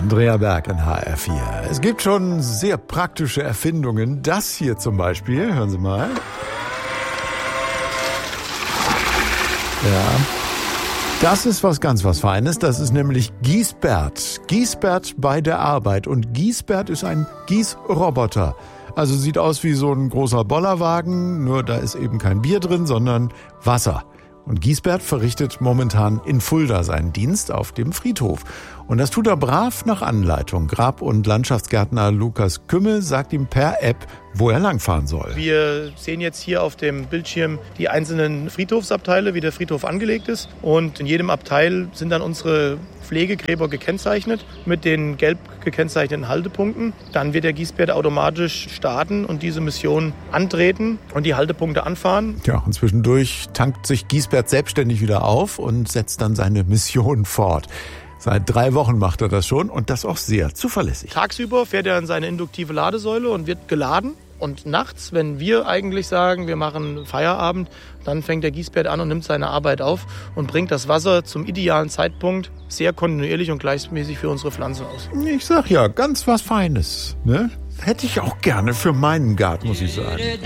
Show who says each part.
Speaker 1: Andrea Berg in HR4. Es gibt schon sehr praktische Erfindungen. Das hier zum Beispiel, hören Sie mal. Ja, das ist was Feines. Das ist nämlich Gießbert. Gießbert bei der Arbeit. Und Gießbert ist ein Gießroboter. Also sieht aus wie so ein großer Bollerwagen, nur da ist eben kein Bier drin, sondern Wasser. Und Gießbert verrichtet momentan in Fulda seinen Dienst auf dem Friedhof. Und das tut er brav nach Anleitung. Grab- und Landschaftsgärtner Lukas Kümmel sagt ihm per App, wo er langfahren soll.
Speaker 2: Wir sehen jetzt hier auf dem Bildschirm die einzelnen Friedhofsabteile, wie der Friedhof angelegt ist. Und in jedem Abteil sind dann unsere Pflegegräber gekennzeichnet mit den gelb gekennzeichneten Haltepunkten. Dann wird der Gießbert automatisch starten und diese Mission antreten und die Haltepunkte anfahren.
Speaker 1: Ja, und zwischendurch tankt sich Gießbert selbstständig wieder auf und setzt dann seine Mission fort. Seit 3 Wochen macht er das schon und das auch sehr zuverlässig.
Speaker 2: Tagsüber fährt er in seine induktive Ladesäule und wird geladen. Und nachts, wenn wir eigentlich sagen, wir machen Feierabend, dann fängt der Gießbert an und nimmt seine Arbeit auf und bringt das Wasser zum idealen Zeitpunkt sehr kontinuierlich und gleichmäßig für unsere Pflanzen aus.
Speaker 1: Ich sag ja, ganz was Feines, ne? Hätte ich auch gerne für meinen Garten, muss ich sagen.